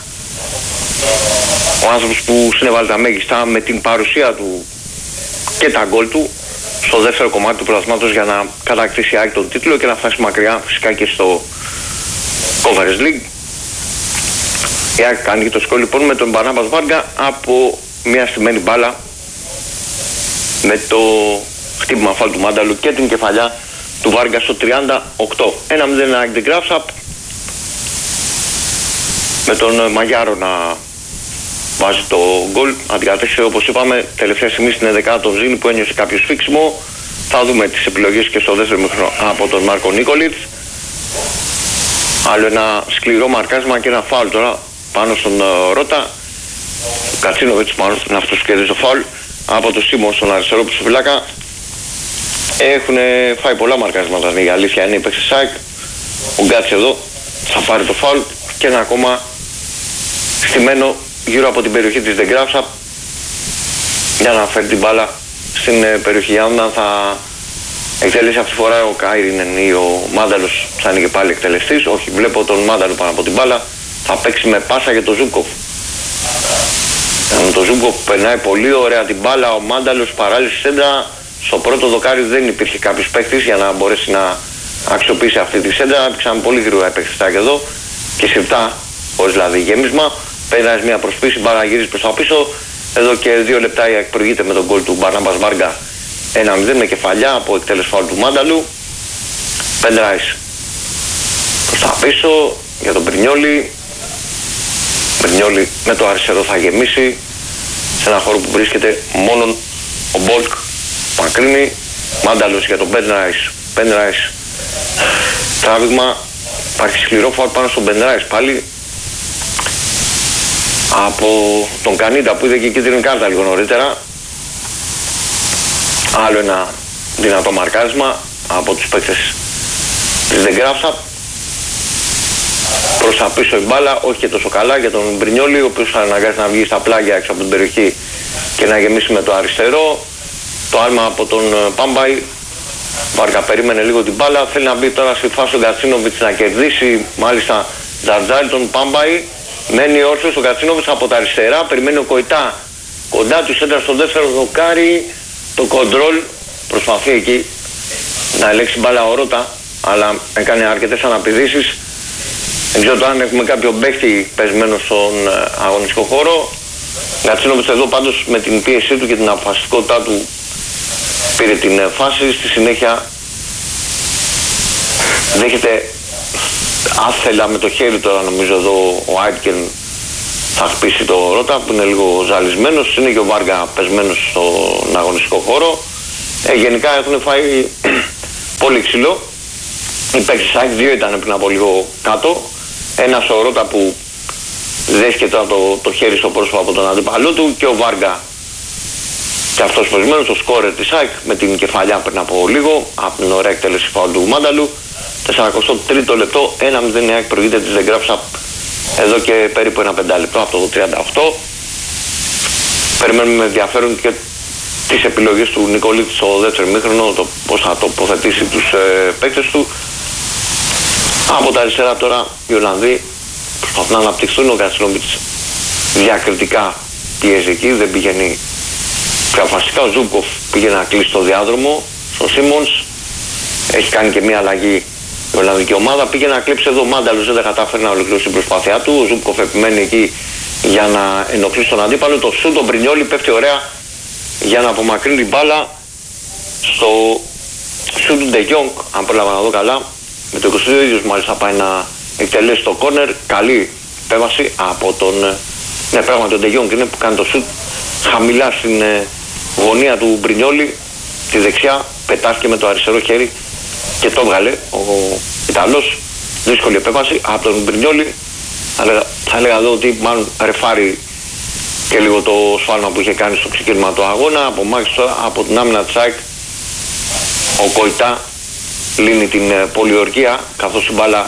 Speaker 1: Ο άνθρωπος που συνέβαλε τα μέγιστα με την παρουσία του και τα γκολ του στο δεύτερο κομμάτι του πρωταθλήματος για να κατακτήσει ΑΕΚ τον τίτλο και να φτάσει μακριά φυσικά και στο Conference League. Η ΑΕΚ κάνει το σκορ λοιπόν με τον Μπαρνάμπας Βάργα από μια στημένη μπάλα με το χτύπημα φάουλ του Μάνταλου και την κεφαλιά του Βάργα στο τριάντα οκτώ. ένα μηδέν ΑΕΚ The Graphs Up με τον Μαγιάρο να βάζει το γκολ. Αντικατέστησε όπως είπαμε τελευταία στιγμή στην ενδεκάδα τον Ζήνη που ένιωσε κάποιο σφίξιμο. Θα δούμε τις επιλογές και στο δεύτερο μήχρονο από τον Μάρκο Νίκολιτς. Άλλο ένα σκληρό μαρκάσμα και ένα φάουλ τώρα πάνω στον uh, Ρώτα. Ο Κατσίνοβιτς μάλλον είναι αυτός που κέρδισε το φάουλ από το Σίμον στον αριστερό πισωφυλάκα. Έχουν φάει πολλά μαρκάσματα, η αλήθεια είναι, υπέξε ΣΑΚ. Ο Γκάτς εδώ θα πάρει το φάουλ και ένα ακόμα στημένο γύρω από την περιοχή της The Graphs Up για να φέρει την μπάλα στην περιοχή. Αν θα εκτελέσει αυτή τη φορά ο Κάιρινεν ή ο Μάνταλος θα είναι και πάλι εκτελεστής. Όχι, βλέπω τον Μάνταλο πάνω από την μπάλα. Θα παίξει με πάσα για τον Ζούκοφ. Το Ζούγκοφ περνάει πολύ ωραία την μπάλα, ο Μάνταλος παράλληλη σέντρα. Στο πρώτο δοκάρι δεν υπήρχε κάποιος παίκτης για να μπορέσει να αξιοποιήσει αυτή τη σέντρα. Έπαιξαν πολύ γρήγορα παίκτες εδώ και σιρτά, χωρίς δηλαδή γέμισμα. Παίρνει μια προσπίση, μπάλα γυρίζει προς τα πίσω. Εδώ και δύο λεπτά η ΑΕΚ προηγείται με τον γκολ του Μπαρνάμπας Βάργα ένα μηδέν με κεφαλιά από εκτέλεση φάουλ του Μάνταλου. Πεντράις προς τα πίσω για τον Μπρινιόλη. Μπρινιόλη με το αριστερό θα γεμίσει σε ένα χώρο που βρίσκεται μόνον ο Μπόλκ. Μακρύνει. Μάνταλος για τον Πεντράις. Πεντράις τράβηγμα. Υπάρχει σκληρό φάουλ πάνω στον Πεντράις πάλι από τον Κανίντα που είδε και κίτρινη κάρτα λίγο νωρίτερα. Άλλο ένα δυνατό μαρκάρισμα από τους παίκτες της The Graphs Up. Προς τα πίσω η μπάλα, όχι και τόσο καλά για τον Μπρινιόλη, ο οποίος θα αναγκάσει να βγει στα πλάγια έξω από την περιοχή και να γεμίσει με το αριστερό. Το άλμα από τον Πάμπαϊ. Βάργα περίμενε λίγο την μπάλα, θέλει να μπει τώρα στη φάση ο Γκατσίνοβιτς να κερδίσει, μάλιστα Τζαρτζάρι τον Πάμπαϊ. Μένει όρθιος ο Γκατσίνοβιτς από τα αριστερά, περιμένει ο Κοϊτά κοντά του σέντρα στο δεύτερο δοκάρι. Το κοντρόλ προσπαθεί εκεί να ελέγξει μπάλα ο Ρώτα, αλλά έκανε αρκετές αναπηδήσεις. Δεν ξέρω αν έχουμε κάποιο παίχτη πεσμένο στον αγωνιστικό χώρο. Γκατσίνοβιτς εδώ πάντως με την πίεσή του και την αποφασιστικότητά του πήρε την φάση. Στη συνέχεια δέχεται άθελα με το χέρι τώρα, νομίζω εδώ ο Άιτκεν θα χτυπήσει το Ρώτα που είναι λίγο ζαλισμένος. Είναι και ο Βάργα πεσμένος στον αγωνιστικό χώρο. Ε, γενικά έχουν φάει πολύ ξύλο. Οι παίκτες της ΑΕΚ δύο ήταν πριν από λίγο κάτω. Ένας ο Ρώτα που δέθηκε τώρα το, το χέρι στο πρόσωπο από τον αντίπαλό του και ο Βάργα και αυτός προσμένος, ο σκόρερ της ΑΕΚ με την κεφαλιά πριν από λίγο από την ωραία εκτέλεση φάουλ του Μάνταλου. σαράντα τρίτο λεπτό, ένα μηδέν η ΑΕΚ προηγείται της Δεγκράψα εδώ και περίπου ένα πεντάλεπτο από το τριάντα οκτώ. Περιμένουμε με ενδιαφέρον και τις επιλογές του Νικολίτη στο δεύτερο ημίχρονο, το πώς θα τοποθετήσει τους ε, παίκτες του. Από τα αριστερά τώρα οι Ολλανδοί προσπαθούν να αναπτυχθούν. Ο Γκατσινόβιτς διακριτικά πιέζει εκεί, δεν πηγαίνει πιο βασικά. Ο Ζούμπκοφ πήγε να κλείσει το διάδρομο στο Σίμονς, έχει κάνει και μια αλλαγή η Ολλανδική ομάδα. Πήγε να κλέψει εδώ ο Μάνταλος, δεν κατάφερε να ολοκληρώσει την προσπάθειά του. Ο Ζούμπκοφ επιμένει εκεί για να ενοχλήσει τον αντίπαλο. Το σου τον Μπρινιόλι πέφτει ωραία για να απομακρύνει την μπάλα στο σου του Ντε Γιόνγκ, αν πρόλαβα να δω καλά. Με το είκοσι δύο ίδιος μάλιστα πάει να εκτελέσει το κόρνερ. Καλή επέμβαση από τον... Ναι, πράγματι ο Ντε Γιόνγκ είναι που κάνει το σουτ χαμηλά στην ε, γωνία του Μπρινιόλι. Τη δεξιά πετάθηκε με το αριστερό χέρι και το έβγαλε ο Ιταλός. Δύσκολη επέμβαση από τον Μπρινιόλι. Θα έλεγα εδώ ότι μάλλον ρεφάρει και λίγο το σφάλμα που είχε κάνει στο ξεκίνημα του αγώνα. Από μάχης τώρα από την άμυνα της ΑΕΚ ο Κοϊτά λύνει την ε, πολιορκία, καθώς η μπάλα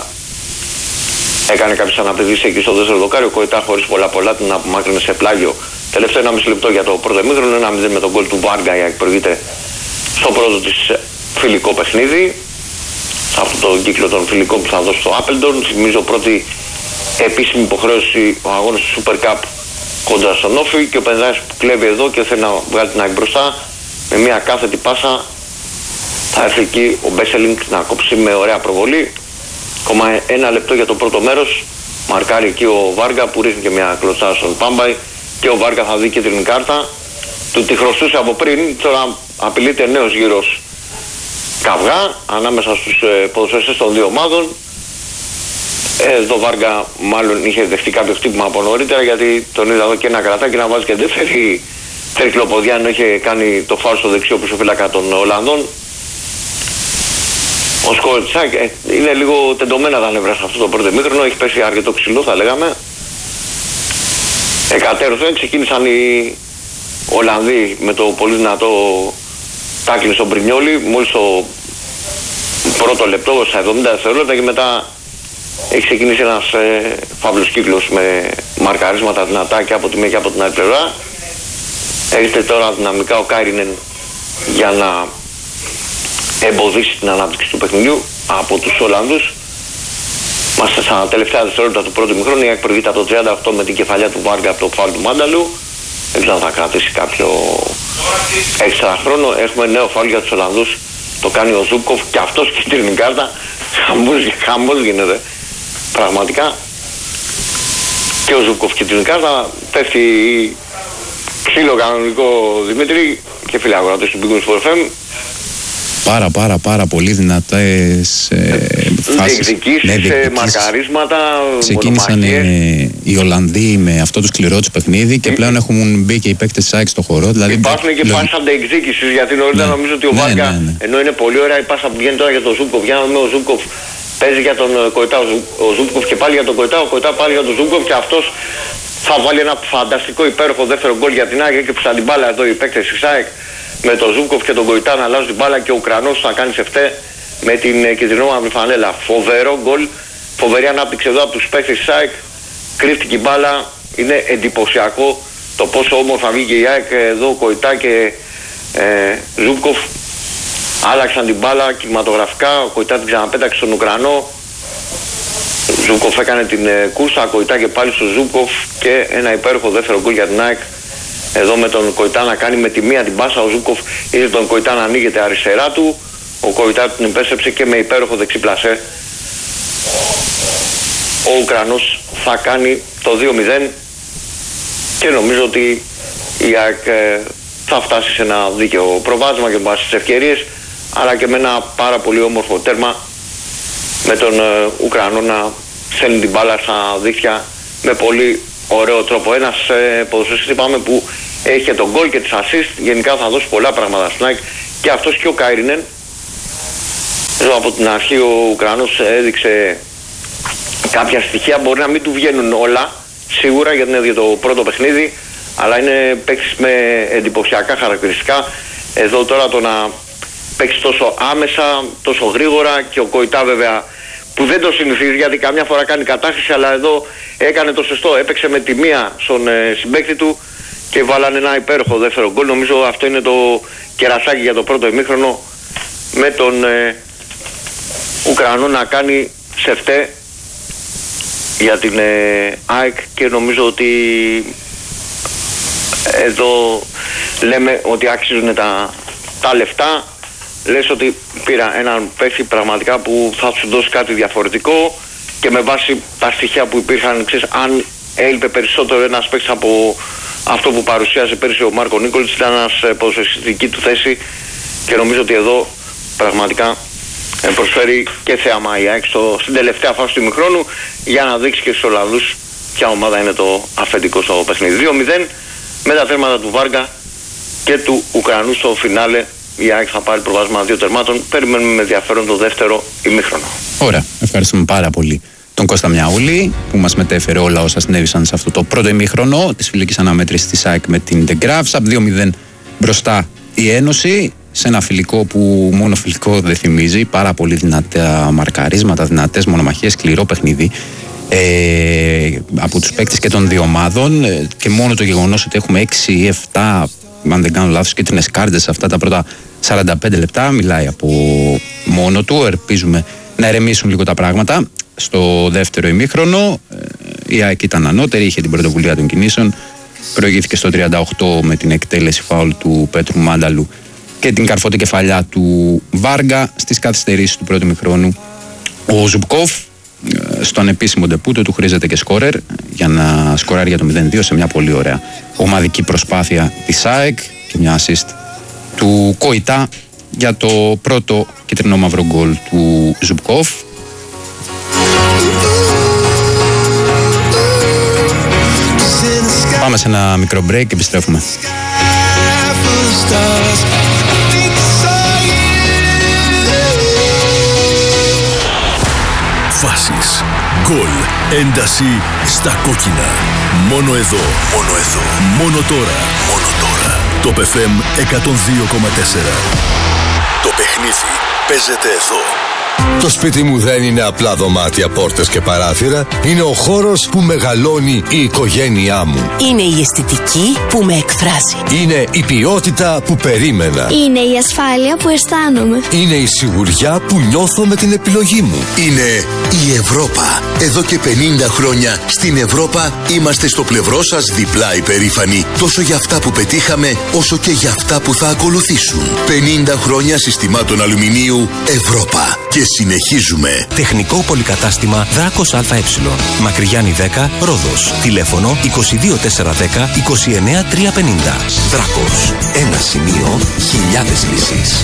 Speaker 1: έκανε κάποιες αναπηδήσεις εκεί στο δεύτερο δοκάρι. Ο Κοϊτά χωρίς πολλά πολλά την απομάκρυνε σε πλάγιο. Τελευταίο ένα μισή λεπτό για το πρώτο ημίχρονο, ένα μηδέν με τον γκολ του Βάργα. Η ΑΕΚ προηγείται στο πρώτο της φιλικό παιχνίδι, σε αυτό το κύκλο των φιλικών που θα δώσει στο Άπελντον. Θυμίζω πρώτη επίσημη υποχρέωση ο αγώνας του Super Cup κοντά στον Όφη και ο Πενδράκης που κλέβει εδώ και θέλει να βγάλει την ΑΕΚ μπροστά με μια κάθετη πάσα. Θα έρθει εκεί ο Μπέσελινγκ να κόψει με ωραία προβολή. Ακόμα ένα λεπτό για το πρώτο μέρος. Μαρκάρει εκεί ο Βάργα που ρίχνει και μια κλωτσά στον Πάμπαϊ. Και ο Βάργα θα δει κίτρινη κάρτα. Του τη χρωστούσε από πριν. Τώρα απειλείται νέος γύρος καυγά ανάμεσα στους ε, ποδοσφαιριστές των δύο ομάδων. Εδώ ο Βάργα μάλλον είχε δεχτεί κάποιο χτύπημα από νωρίτερα, γιατί τον είδα εδώ και ένα κρατάκι να βάζει και δεύτερη τρικλοποδιά, ενώ είχε κάνει το φάουλ στο δεξιό πισωφύλακα των Ολλανδών. Ο Σκοτσάκ ε, είναι λίγο τεντωμένα τα νεύρα σε αυτό το πρώτο ημίχρονο, έχει πέσει αρκετό ξυλό θα λέγαμε. Εκατέρωθεν ξεκίνησαν οι Ολλανδοί με το πολύ δυνατό τάκλιν στον Μπρινιόλι μόλις το πρώτο λεπτό στα εβδομήντα δευτερόλεπτα, και μετά έχει ξεκινήσει ένας ε, φαύλος κύκλος με μαρκαρίσματα δυνατά και από τη μία και από την άλλη πλευρά. Έρχεται τώρα δυναμικά ο Κάιρινεν για να εμποδίσει την ανάπτυξη του παιχνιδιού από τους Ολλανδούς. Είμαστε στα τελευταία δευτερόλεπτα του πρώτου ημιχρόνου. Η ΑΕΚ προηγείται από το τριάντα οκτώ με την κεφαλιά του Βάργα από το φάουλ του Μάνταλου. Δεν ξέρω αν θα κρατήσει κάποιο έξτρα χρόνο. Έχουμε νέο φάουλ για τους Ολλανδούς. Το κάνει ο Ζούμπκοφ και αυτός κίτρινη κάρτα. Χαμός γίνεται. Πραγματικά. Και ο Ζούμπκοφ κίτρινη κάρτα. Πέφτει ξύλο κανονικό Δημήτρη και φίλοι αγορατές του Big Wings εφ εμ.
Speaker 2: Πάρα πάρα πάρα πολύ δυνατές ε, φάσεις.
Speaker 1: Διεκδικήσεις, ναι, μαρκαρίσματα,
Speaker 2: ξεκίνησαν ε, οι Ολλανδοί με αυτό το σκληρό τους παιχνίδι και mm. πλέον έχουν μπει και οι παίκτες της ΑΕΚ στο χώρο. Δηλαδή,
Speaker 1: υπάρχουν και λογ... πάσα αντεεκδίκησης, γιατί νωρίτερα ναι. νομίζω ότι ο ναι, Βάγκα, ναι, ναι. ενώ είναι πολύ ωραία η πάσα που βγαίνει τώρα για τον Ζούμπκοφ, για να δούμε ο Ζούμπκοφ παίζει για τον Κοϊτά, ο Ζούμπκοφ και πάλι για τον Κοϊτά, ο Κοϊτά πάλι για τον Ζούμπκοφ, και αυτός θα βάλει ένα φανταστικό υπέροχο δεύτερο γκολ για την ΑΕΚ, και που σαν την μπάλα εδώ οι παίκτες της ΑΕΚ με τον Ζούμπκοφ και τον Κοϊτά να αλλάζουν την μπάλα και ο Ουκρανός θα κάνει σεφτέ με την κεντρινόμαυρη φανέλα. Φοβερό γκολ, φοβερή ανάπτυξη εδώ από τους παίκτες της ΑΕΚ. Κρύφτηκε η μπάλα, είναι εντυπωσιακό το πόσο όμορφα βγήκε η ΑΕΚ. Εδώ ο Κοϊτά και ε, Ζούμπκοφ άλλαξαν την μπάλα κινηματογραφικά. Ο Κοϊτά την ξαναπέταξε στον Ουκρανό. Ζούμπκοφ έκανε την ε, κούρσα, Κοϊτά και πάλι στον Ζούμπκοφ και ένα υπέροχο δεύτερο γκολ για την ΑΕΚ. Εδώ με τον Κοϊτά να κάνει με τη μία την πάσα, ο Ζούμπκοφ είδε τον Κοϊτά να ανοίγεται αριστερά του. Ο Κοϊτά την επέστρεψε και με υπέροχο δεξιπλασέ. Ο Ουκρανός θα κάνει το δύο μηδέν και νομίζω ότι η ΑΕΚ θα φτάσει σε ένα δίκαιο προβάδισμα και βάσει τις ευκαιρίες, αλλά και με ένα πάρα πολύ όμορφο τέρμα με τον Ουκρανό να στέλνει την μπάλα στα δίχτυα με πολύ ωραίο τρόπο. Ένας ε, ποδοσφαιριστής είπαμε που έχει και τον γκολ και τις assist, γενικά θα δώσει πολλά πράγματα στην ΑΕΚ και αυτός και ο Κάιρινεν. Εδώ από την αρχή ο Ουκρανός έδειξε κάποια στοιχεία, μπορεί να μην του βγαίνουν όλα σίγουρα γιατί είναι για το πρώτο παιχνίδι, αλλά είναι παίκτης με εντυπωσιακά χαρακτηριστικά. Εδώ τώρα το να παίξει τόσο άμεσα, τόσο γρήγορα, και ο Κοϊτά βέβαια που δεν το συνηθίζει γιατί καμιά φορά κάνει κατάχρηση, αλλά εδώ έκανε το σωστό, έπαιξε με τη μία στον ε, συμπαίκτη του και βάλανε ένα υπέροχο δεύτερο γκολ. Νομίζω αυτό είναι το κερασάκι για το πρώτο ημίχρονο, με τον ε, Ουκρανό να κάνει σεφτέ για την ε, ΑΕΚ, και νομίζω ότι εδώ λέμε ότι αξίζουν τα, τα λεφτά. Λες ότι πήρα έναν παίχτη πραγματικά που θα σου δώσει κάτι διαφορετικό, και με βάση τα στοιχεία που υπήρχαν, ξέρεις, αν έλειπε περισσότερο ένας παίχτης από αυτό που παρουσίασε πέρυσι ο Μάρκο Νίκολιτς, ήταν ένας ποδοσφαιριστική του θέση, και νομίζω ότι εδώ πραγματικά προσφέρει και θέαμα η ΑΕΚ στην τελευταία φάση του ημιχρόνου, για να δείξει και στους Ολλανδούς ποια ομάδα είναι το αφεντικό στο παιχνίδι. δύο μηδέν με τα τέρματα του Βάργα και του Ουκρανού στο φινάλε. Η ΑΕΚ θα πάρει προβάσμα δύο τερμάτων. Περιμένουμε με ενδιαφέρον το δεύτερο ημίχρονο.
Speaker 2: Ωραία. Ευχαριστούμε πάρα πολύ τον Κώστα Μιαούλη που μας μετέφερε όλα όσα συνέβησαν σε αυτό το πρώτο ημίχρονο της φιλικής αναμέτρησης της ΑΕΚ με την The Graphs. Από δύο μηδέν μπροστά η Ένωση, σε ένα φιλικό που μόνο φιλικό δεν θυμίζει. Πάρα πολύ δυνατά μαρκαρίσματα, δυνατές μονομαχίες, σκληρό παιχνίδι ε, από τους παίκτες και των δύο ομάδων, ε, και μόνο το γεγονός ότι έχουμε έξι ή επτά, αν δεν κάνω λάθος, κίτρινες κάρτες σε αυτά τα πρώτα σαράντα πέντε λεπτά μιλάει από μόνο του. Ελπίζουμε να ερεμήσουν λίγο τα πράγματα στο δεύτερο ημίχρονο. Η ΑΕΚ ήταν ανώτερη, είχε την πρωτοβουλία των κινήσεων, προηγήθηκε στο τριάντα οκτώ με την εκτέλεση φάουλ του Πέτρου Μάνταλου και την καρφώτη κεφαλιά του Βάργα. Στις καθυστερήσεις του πρώτου ημιχρόνου ο Ζουμπκόφ, στον επίσημο ντεπούτο του, χρήζεται και σκόρερ για να σκοράρει για το μηδέν δύο σε μια πολύ ωραία ομαδική προσπάθεια της ΑΕΚ, και μια assist του Κοϊτά για το πρώτο κίτρινο μαύρο γκολ του Ζουμπκόφ. Πάμε σε ένα μικρό break και επιστρέφουμε.
Speaker 3: Φάσεις, γκολ, ένταση στα κόκκινα. Μόνο εδώ, μόνο εδώ, μόνο τώρα, μόνο τώρα. Το Top εφ εμ εκατόν δύο κόμμα τέσσερα. Το παιχνίδι παίζεται εδώ.
Speaker 4: Το σπίτι μου δεν είναι απλά δωμάτια, πόρτες και παράθυρα. Είναι ο χώρος που μεγαλώνει η οικογένειά μου.
Speaker 5: Είναι η αισθητική που με εκφράζει.
Speaker 4: Είναι η ποιότητα που περίμενα.
Speaker 6: Είναι η ασφάλεια που αισθάνομαι.
Speaker 4: Είναι η σιγουριά που νιώθω με την επιλογή μου.
Speaker 7: Είναι η Ευρώπα. Εδώ και πενήντα χρόνια στην Ευρώπα είμαστε στο πλευρό σας, διπλά υπερήφανοι. Τόσο για αυτά που πετύχαμε, όσο και για αυτά που θα ακολουθήσουν. πενήντα χρόνια συστημάτων αλουμινίου Ευρώπα. Και συνεχίζουμε.
Speaker 8: Τεχνικό πολυκατάστημα Δράκος ΑΕ. Μακρυγιάννη δέκα, Ρόδος. Τηλέφωνο είκοσι δύο τετρακόσια δέκα είκοσι εννέα τριακόσια πενήντα. Δράκος. Ένα σημείο, χιλιάδες λύσεις.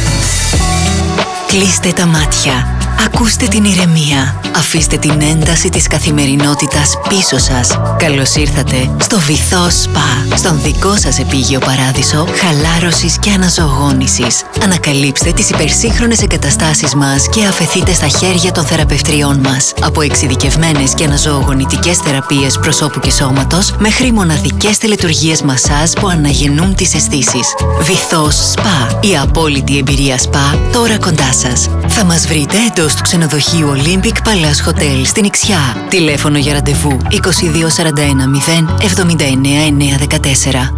Speaker 5: Κλείστε τα μάτια. Ακούστε την ηρεμία. Αφήστε την ένταση της καθημερινότητας πίσω σας. Καλώς ήρθατε στο Βυθό Σπα, στον δικό σας επίγειο παράδεισο χαλάρωσης και αναζωογόνησης. Ανακαλύψτε τις υπερσύγχρονες εγκαταστάσεις μας και αφεθείτε στα χέρια των θεραπευτριών μας. Από εξειδικευμένες και αναζωογονητικές θεραπείες προσώπου και σώματος, μέχρι μοναδικές τελετουργίες μασάζ που αναγεννούν τις αισθήσεις. Βυθό Σπα, η απόλυτη εμπειρία σπα, τώρα κοντά σας. Θα μας βρείτε εντός του ξενοδοχείου Olympic Palace Hotel στην Ιξιά. Τηλέφωνο για ραντεβού είκοσι δύο σαράντα ένα μηδέν εβδομήντα εννέα εννιακόσια δεκατέσσερα.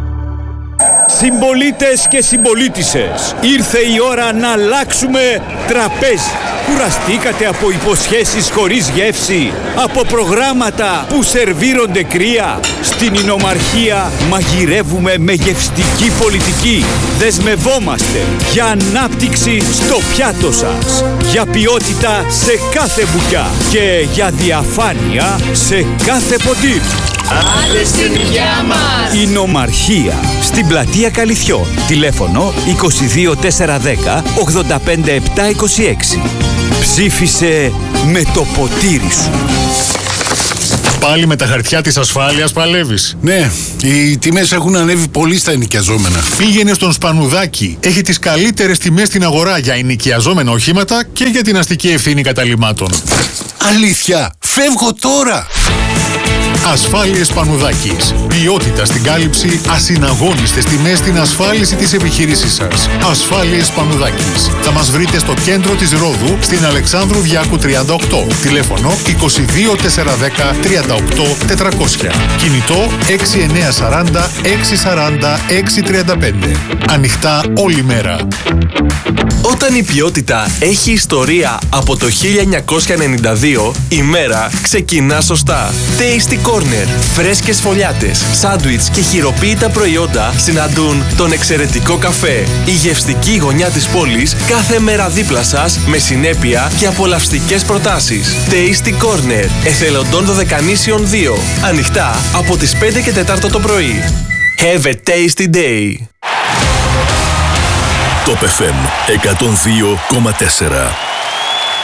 Speaker 9: Συμπολίτες και συμπολίτισσες, ήρθε η ώρα να αλλάξουμε τραπέζι. Κουραστήκατε από υποσχέσεις χωρίς γεύση, από προγράμματα που σερβίρονται κρύα? Στην Ινομαρχία μαγειρεύουμε με γευστική πολιτική. Δεσμευόμαστε για ανάπτυξη στο πιάτο σας, για ποιότητα σε κάθε μπουκιά και για διαφάνεια σε κάθε ποτήρι.
Speaker 10: Άντε στην υγειά μας!
Speaker 9: Ινομαρχία, στην πλατεία Καλυθιών. Τηλέφωνο είκοσι δύο τετρακόσια δέκα ογδόντα πέντε επτακόσια είκοσι έξι. Ψήφισε με το ποτήρι σου.
Speaker 11: Πάλι με τα χαρτιά της ασφάλειας παλεύεις?
Speaker 12: Ναι, οι τιμές έχουν ανέβει πολύ στα ενοικιαζόμενα.
Speaker 11: Πήγαινε στον Σπανουδάκη. Έχει τις καλύτερες τιμές στην αγορά για ενοικιαζόμενα οχήματα και για την αστική ευθύνη καταλυμάτων.
Speaker 12: Αλήθεια, φεύγω τώρα!
Speaker 11: Ασφάλειες Σπανουδάκης. Ποιότητα στην κάλυψη, ασυναγώνιστες τιμές στην ασφάλιση της επιχείρησής σας. Ασφάλειες Σπανουδάκης. Θα μας βρείτε στο κέντρο της Ρόδου, στην Αλεξάνδρου Διάκου τριάντα οκτώ. Τηλέφωνο είκοσι δύο τετρακόσια δέκα τριάντα οκτώ τετρακόσια. Κινητό έξι εννιά σαράντα έξι σαράντα έξι τριάντα πέντε. Ανοιχτά όλη μέρα.
Speaker 13: Όταν η ποιότητα έχει ιστορία από το χίλια εννιακόσια ενενήντα δύο, η μέρα ξεκινά σωστά. Tasty Corner. Φρέσκες φωλιάτες, σάντουιτς και χειροποίητα προϊόντα συναντούν τον εξαιρετικό καφέ. Η γευστική γωνιά της πόλης κάθε μέρα δίπλα σας με συνέπεια και απολαυστικές προτάσεις. Tasty Corner. Εθελοντών Δωδεκανήσιων δύο. Ανοιχτά από τις πέντε και τέσσερα το πρωί. Have a tasty day.
Speaker 3: Top εφ εμ εκατόν δύο κόμμα τέσσερα.